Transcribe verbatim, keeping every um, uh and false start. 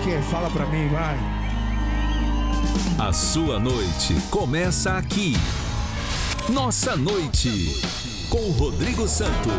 quer? Fala pra mim, vai. A sua noite começa aqui. Nossa Noite, com Rodrigo Santos.